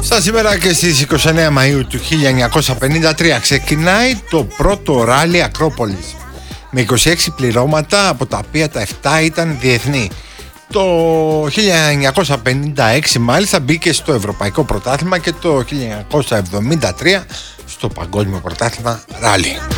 Σαν σήμερα και στις 29 Μαΐου του 1953 ξεκινάει το πρώτο ράλι Ακρόπολης με 26 πληρώματα, από τα οποία τα 7 ήταν διεθνή. Το 1956 μάλιστα μπήκε στο Ευρωπαϊκό Πρωτάθλημα και το 1973 στο Παγκόσμιο Πρωτάθλημα Ράλι.